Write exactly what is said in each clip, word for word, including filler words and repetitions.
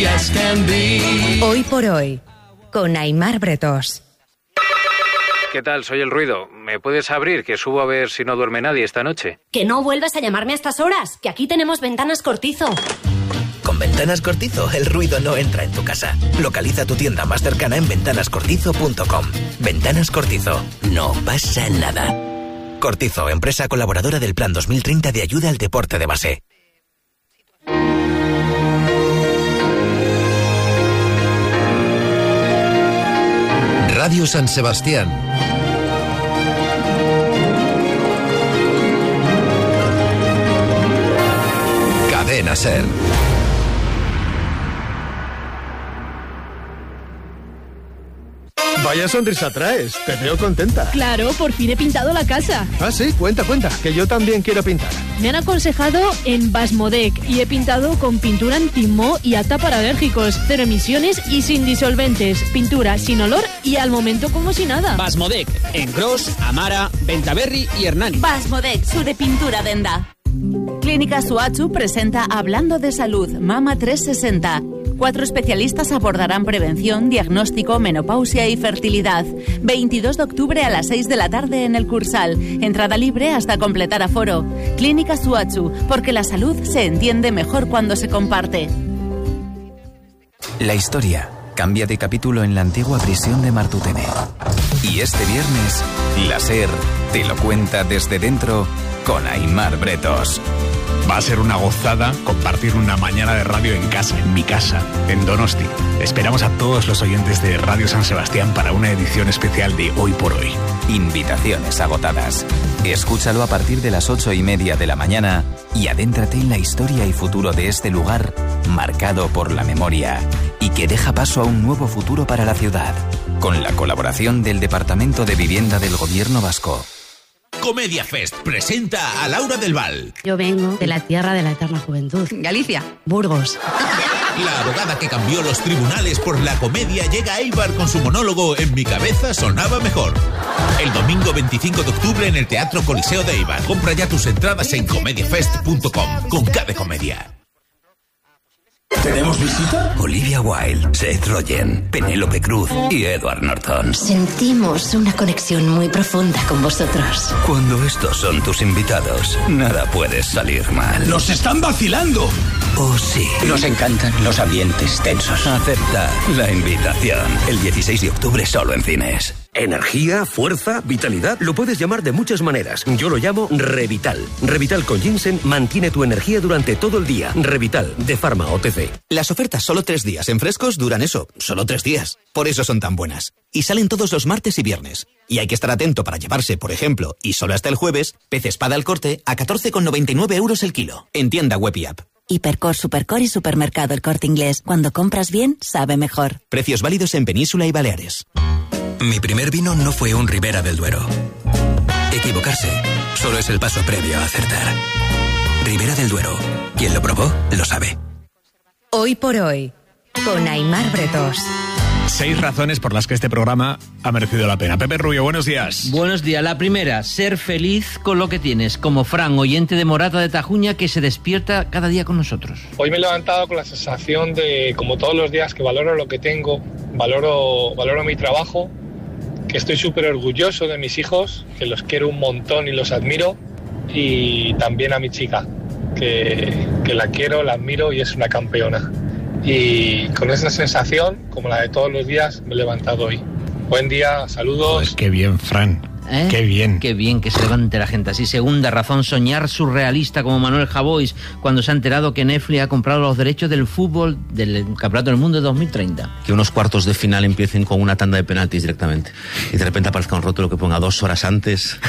as can be. Hoy por hoy, con Aimar Bretós. ¿Qué tal? Soy El Ruido. ¿Me puedes abrir? Que subo a ver si no duerme nadie esta noche. Que no vuelvas a llamarme a estas horas, que aquí tenemos Ventanas Cortizo. Con Ventanas Cortizo, el ruido no entra en tu casa. Localiza tu tienda más cercana en ventanas cortizo punto com. Ventanas Cortizo. No pasa nada. Cortizo, empresa colaboradora del Plan dos mil treinta de ayuda al deporte de base. Radio San Sebastián. Cadena Ser. Vaya sonrisa traes, te veo contenta. Claro, por fin he pintado la casa. Ah, sí, cuenta, cuenta, que yo también quiero pintar. Me han aconsejado en Basmodec y he pintado con pintura antimoho y apta para alérgicos, cero emisiones y sin disolventes, pintura sin olor y al momento como si nada. Basmodec, en Gros, Amara, Bentaberri y Hernani. Basmodec, su de pintura denda. Clínica Suachu presenta Hablando de Salud, Mama trescientos sesenta. Cuatro especialistas abordarán prevención, diagnóstico, menopausia y fertilidad. veintidós de octubre a las seis de la tarde en el Cursal. Entrada libre hasta completar aforo. Clínica Suachu, porque la salud se entiende mejor cuando se comparte. La historia cambia de capítulo en la antigua prisión de Martutene. Y este viernes, la SER te lo cuenta desde dentro con Aimar Bretós. Va a ser una gozada compartir una mañana de radio en casa, en mi casa, en Donosti. Esperamos a todos los oyentes de Radio San Sebastián para una edición especial de Hoy por Hoy. Invitaciones agotadas. Escúchalo a partir de las ocho y media de la mañana y adéntrate en la historia y futuro de este lugar marcado por la memoria y que deja paso a un nuevo futuro para la ciudad, con la colaboración del Departamento de Vivienda del Gobierno Vasco. Comedia Fest presenta a Laura del Val. Yo vengo de la tierra de la eterna juventud. Galicia. Burgos. La abogada que cambió los tribunales por la comedia llega a Eibar con su monólogo En mi cabeza sonaba mejor. El domingo veinticinco de octubre en el Teatro Coliseo de Eibar. Compra ya tus entradas en comedia fest punto com con K de comedia. ¿Tenemos visita? Olivia Wilde, Seth Rogen, Penélope Cruz y Edward Norton. Sentimos una conexión muy profunda con vosotros. Cuando estos son tus invitados, nada puede salir mal. ¡Nos están vacilando! Oh, sí. Nos encantan los ambientes tensos. Acepta la invitación. El dieciséis de octubre solo en cines. Energía, fuerza, vitalidad, lo puedes llamar de muchas maneras. Yo lo llamo Revital. Revital con ginseng mantiene tu energía durante todo el día. Revital, de Pharma O T C. Las ofertas solo tres días en frescos duran eso, solo tres días. Por eso son tan buenas. Y salen todos los martes y viernes. Y hay que estar atento para llevarse, por ejemplo, y solo hasta el jueves, pez espada al corte a catorce con noventa y nueve euros el kilo. En tienda web y app. Hipercor, Supercor y Supermercado El Corte Inglés. Cuando compras bien, sabe mejor. Precios válidos en Península y Baleares. Mi primer vino no fue un Ribera del Duero. Equivocarse solo es el paso previo a acertar. Ribera del Duero. Quien lo probó, lo sabe. Hoy por hoy, con Aimar Bretós. Seis razones por las que este programa ha merecido la pena. Pepe Rubio, buenos días. Buenos días. La primera, ser feliz con lo que tienes, como Fran, oyente de Morata de Tajuña, que se despierta cada día con nosotros. Hoy me he levantado con la sensación de, como todos los días, que valoro lo que tengo, valoro, valoro mi trabajo, que estoy súper orgulloso de mis hijos, que los quiero un montón y los admiro, y también a mi chica, que, que la quiero, la admiro y es una campeona. Y con esa sensación, como la de todos los días, me he levantado hoy. Buen día, saludos. Pues qué bien, Fran. ¿Eh? Qué bien. Qué bien que se levante la gente así. Segunda razón, soñar surrealista como Manuel Javois cuando se ha enterado que Netflix ha comprado los derechos del fútbol del Campeonato del Mundo de dos mil treinta. Que unos cuartos de final empiecen con una tanda de penaltis directamente y de repente aparezca un rótulo que ponga dos horas antes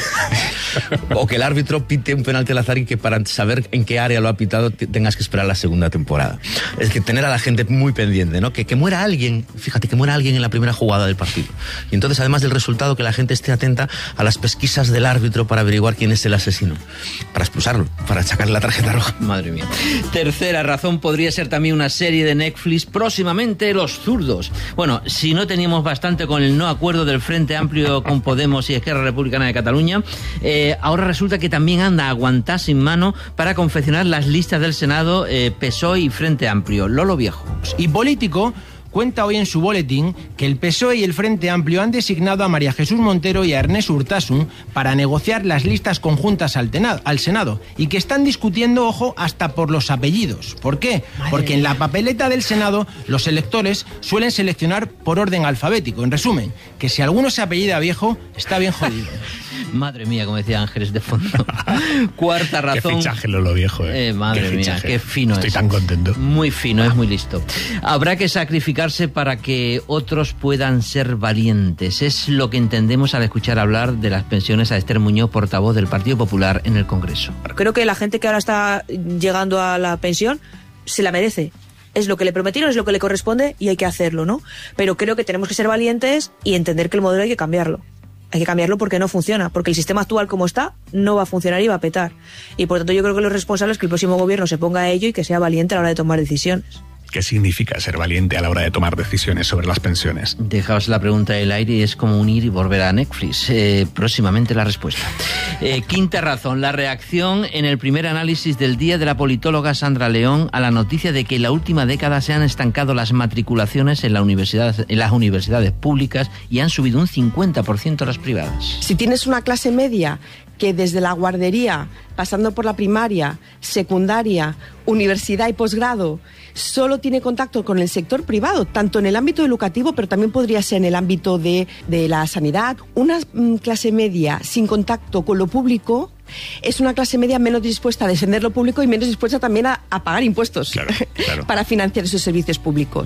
o que el árbitro pite un penalti al azar y que para saber en qué área lo ha pitado tengas que esperar la segunda temporada. Es que tener a la gente muy pendiente, ¿no? Que, que muera alguien, fíjate, que muera alguien en la primera jugada del partido. Y entonces, además del resultado, que la gente esté atenta a las pesquisas del árbitro para averiguar quién es el asesino, para expulsarlo, para sacarle la tarjeta roja. Madre mía. Tercera razón podría ser también una serie de Netflix, próximamente Los Zurdos. Bueno, si no teníamos bastante con el no acuerdo del Frente Amplio con Podemos y Esquerra Republicana de Cataluña, eh, ahora resulta que también anda a aguantar sin mano para confeccionar las listas del Senado eh, P S O E y Frente Amplio. Lolo Viejo. Y Político cuenta hoy en su boletín que el P S O E y el Frente Amplio han designado a María Jesús Montero y a Ernest Urtasun para negociar las listas conjuntas al, tenado, al Senado y que están discutiendo, ojo, hasta por los apellidos. ¿Por qué? Madre Porque en la papeleta del Senado los electores suelen seleccionar por orden alfabético. En resumen, que si alguno se apellida Viejo, está bien jodido. Madre mía, como decía Ángeles de fondo. Cuarta razón. Qué fichaje Lolo Viejo, eh. eh madre qué mía, qué fino Estoy es. tan contento. Muy fino, es muy listo. Habrá que sacrificarse para que otros puedan ser valientes. Es lo que entendemos al escuchar hablar de las pensiones a Esther Muñoz, portavoz del Partido Popular en el Congreso. Creo que la gente que ahora está llegando a la pensión se la merece. Es lo que le prometieron, es lo que le corresponde y hay que hacerlo, ¿no? Pero creo que tenemos que ser valientes y entender que el modelo hay que cambiarlo. Hay que cambiarlo porque no funciona, porque el sistema actual como está no va a funcionar y va a petar. Y por tanto yo creo que lo responsable es que el próximo gobierno se ponga a ello y que sea valiente a la hora de tomar decisiones. ¿Qué significa ser valiente a la hora de tomar decisiones sobre las pensiones? Dejaos la pregunta del aire y es como unir y volver a Netflix. Eh, próximamente la respuesta. Eh, quinta razón, la reacción en el primer análisis del día de la politóloga Sandra León a la noticia de que en la última década se han estancado las matriculaciones en, la universidad, en las universidades públicas y han subido un cincuenta por ciento las privadas. Si tienes una clase media que desde la guardería, pasando por la primaria, secundaria, universidad y posgrado, solo tiene contacto con el sector privado, tanto en el ámbito educativo, pero también podría ser en el ámbito de, de la sanidad. Una mm, clase media sin contacto con lo público es una clase media menos dispuesta a defender lo público y menos dispuesta también a, a pagar impuestos, claro, claro, para financiar esos servicios públicos.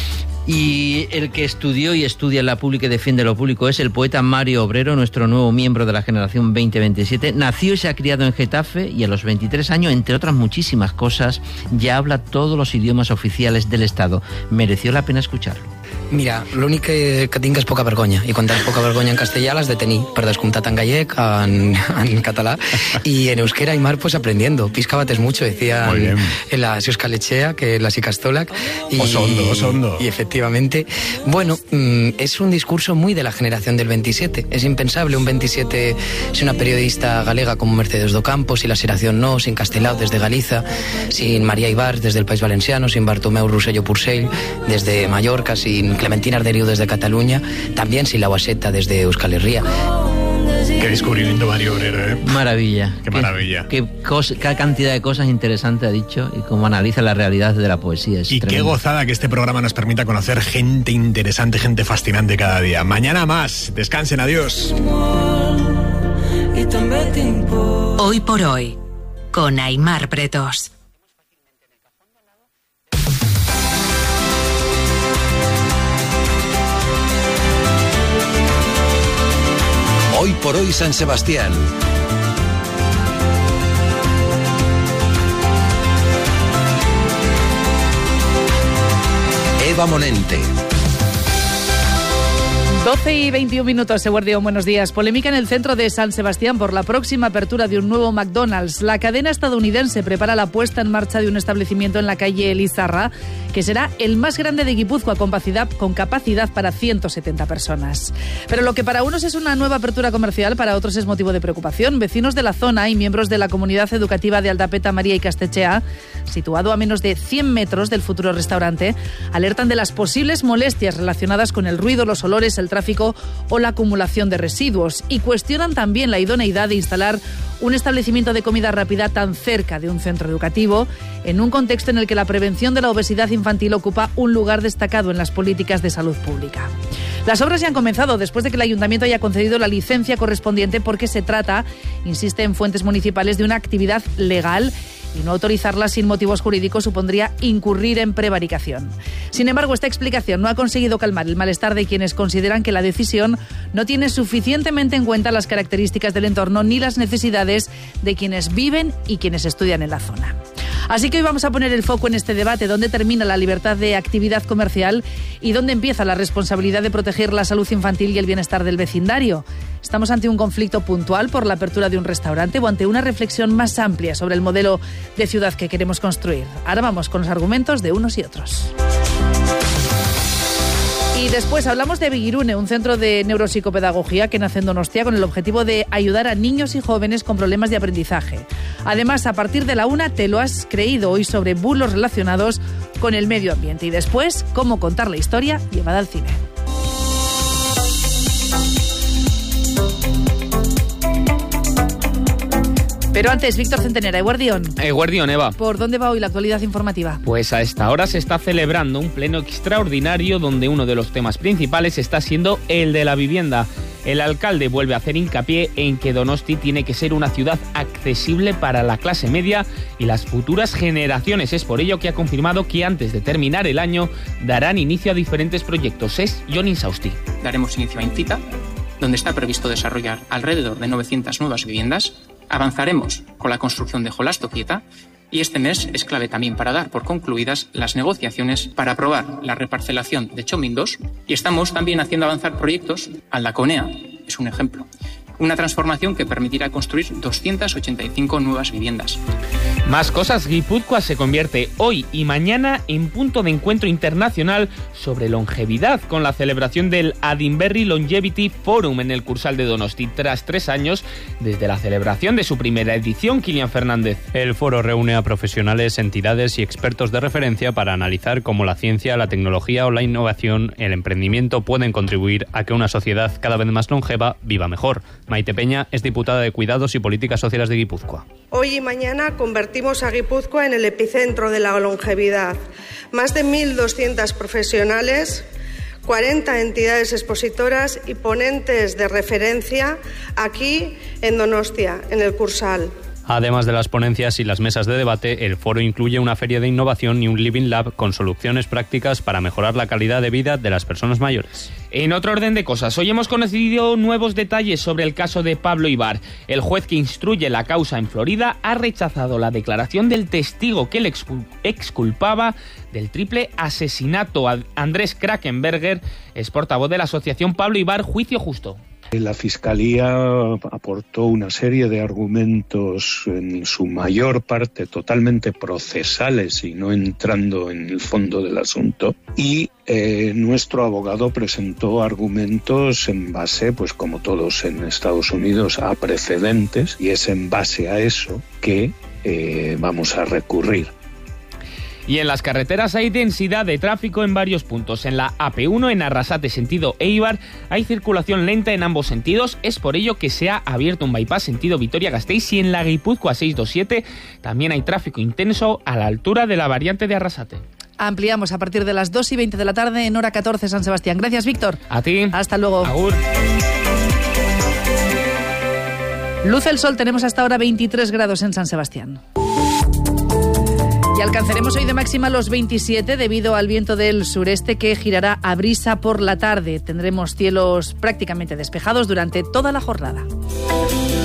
Y el que estudió y estudia en la pública y defiende lo público es el poeta Mario Obrero, nuestro nuevo miembro de la generación veinte veintisiete. Nació y se ha criado en Getafe y a los veintitrés años, entre otras muchísimas cosas, ya habla todos los idiomas oficiales del Estado. Mereció la pena escucharlo. Mira, l'únic que, que tinc és poca vergonya, i quan tens poca vergonya en castellà l'has de tenir, per descomptat en gallec, en, en català, y en euskera y mar pues aprendiendo. Pisca bates mucho, decía en la Euskal-Etxea, que las Ikastolak. Y, osondo, osondo. Y efectivamente, bueno, es un discurso muy de la generación del veintisiete. Es impensable un veintisiete sin una periodista galega como Mercedes Docampo, sin la Seración No, sin Castelao desde Galiza, sin María Ibars desde el País Valenciano, sin Bartomeu Rosselló Purcell desde Mallorca, sin Clementina Arderiu desde Cataluña, también sin la Guaseta desde Euskal Herria. Qué descubrimiento, Mario Obrero, ¿eh? Maravilla. Qué maravilla. Qué, qué, cosa, qué cantidad de cosas interesantes ha dicho y cómo analiza la realidad de la poesía. Es y tremendo. Qué gozada que este programa nos permita conocer gente interesante, gente fascinante cada día. Mañana más. Descansen, adiós. Hoy por hoy, con Aimar Pretos. Hoy por hoy San Sebastián. Eva Monente. doce y veintiún minutos, Eguardión, buenos días. Polémica en el centro de San Sebastián por la próxima apertura de un nuevo McDonald's. La cadena estadounidense prepara la puesta en marcha de un establecimiento en la calle Elizarra, que será el más grande de Guipúzcoa, con capacidad, con capacidad para ciento setenta personas. Pero lo que para unos es una nueva apertura comercial, para otros es motivo de preocupación. Vecinos de la zona y miembros de la comunidad educativa de Aldapeta, María y Castechea, situado a menos de cien metros del futuro restaurante, alertan de las posibles molestias relacionadas con el ruido, los olores, el tráfico o la acumulación de residuos, y cuestionan también la idoneidad de instalar un establecimiento de comida rápida tan cerca de un centro educativo, en un contexto en el que la prevención de la obesidad infantil ocupa un lugar destacado en las políticas de salud pública. Las obras ya han comenzado después de que el ayuntamiento haya concedido la licencia correspondiente, porque se trata, insiste en fuentes municipales, de una actividad legal, y no autorizarla sin motivos jurídicos supondría incurrir en prevaricación. Sin embargo, esta explicación no ha conseguido calmar el malestar de quienes consideran que la decisión no tiene suficientemente en cuenta las características del entorno ni las necesidades de quienes viven y quienes estudian en la zona. Así que hoy vamos a poner el foco en este debate, dónde termina la libertad de actividad comercial y dónde empieza la responsabilidad de proteger la salud infantil y el bienestar del vecindario. ¿Estamos ante un conflicto puntual por la apertura de un restaurante o ante una reflexión más amplia sobre el modelo de ciudad que queremos construir? Ahora vamos con los argumentos de unos y otros. Y después hablamos de Begirune, un centro de neuropsicopedagogía que nace en Donostia con el objetivo de ayudar a niños y jóvenes con problemas de aprendizaje. Además, a partir de la una, te lo has creído hoy sobre bulos relacionados con el medio ambiente. Y después, cómo contar la historia llevada al cine. Pero antes, Víctor Centenera, Eguardión. Eguardión, Eva. ¿Por dónde va hoy la actualidad informativa? Pues a esta hora se está celebrando un pleno extraordinario donde uno de los temas principales está siendo el de la vivienda. El alcalde vuelve a hacer hincapié en que Donosti tiene que ser una ciudad accesible para la clase media y las futuras generaciones. Es por ello que ha confirmado que antes de terminar el año darán inicio a diferentes proyectos. Es Jon Insausti. Daremos inicio a Incita, donde está previsto desarrollar alrededor de novecientas nuevas viviendas. Avanzaremos con la construcción de Jolastoquieta y este mes es clave también para dar por concluidas las negociaciones para aprobar la reparcelación de Chomin dos y estamos también haciendo avanzar proyectos. Aldaconea es un ejemplo. Una transformación que permitirá construir doscientas ochenta y cinco nuevas viviendas. Más cosas, Guipúzcoa se convierte hoy y mañana en punto de encuentro internacional sobre longevidad con la celebración del Adinberri Longevity Forum en el Cursal de Donosti tras tres años desde la celebración de su primera edición. Kilian Fernández. El foro reúne a profesionales, entidades y expertos de referencia para analizar cómo la ciencia, la tecnología o la innovación, el emprendimiento pueden contribuir a que una sociedad cada vez más longeva viva mejor. Maite Peña es diputada de Cuidados y Políticas Sociales de Guipúzcoa. Hoy y mañana convertimos a Guipúzcoa en el epicentro de la longevidad. Más de mil doscientos profesionales, cuarenta entidades expositoras y ponentes de referencia aquí en Donostia, en el Cursal. Además de las ponencias y las mesas de debate, el foro incluye una feria de innovación y un Living Lab con soluciones prácticas para mejorar la calidad de vida de las personas mayores. En otro orden de cosas, hoy hemos conocido nuevos detalles sobre el caso de Pablo Ibar. El juez que instruye la causa en Florida ha rechazado la declaración del testigo que le exculpaba del triple asesinato. Andrés Krakenberger es portavoz de la asociación Pablo Ibar Juicio Justo. La Fiscalía aportó una serie de argumentos, en su mayor parte totalmente procesales y no entrando en el fondo del asunto, y eh, nuestro abogado presentó argumentos en base, pues como todos en Estados Unidos, a precedentes, y es en base a eso que eh, vamos a recurrir. Y en las carreteras hay densidad de tráfico en varios puntos. En la A P uno, en Arrasate, sentido Eibar, hay circulación lenta en ambos sentidos. Es por ello que se ha abierto un bypass sentido Vitoria-Gasteiz, y en la Guipúzcoa seiscientos veintisiete también hay tráfico intenso a la altura de la variante de Arrasate. Ampliamos a partir de las dos y veinte de la tarde en hora catorce San Sebastián. Gracias, Víctor. A ti. Hasta luego. Agur. Luce el sol, tenemos hasta ahora veintitrés grados en San Sebastián. Y alcanzaremos hoy de máxima los veintisiete debido al viento del sureste que girará a brisa por la tarde. Tendremos cielos prácticamente despejados durante toda la jornada.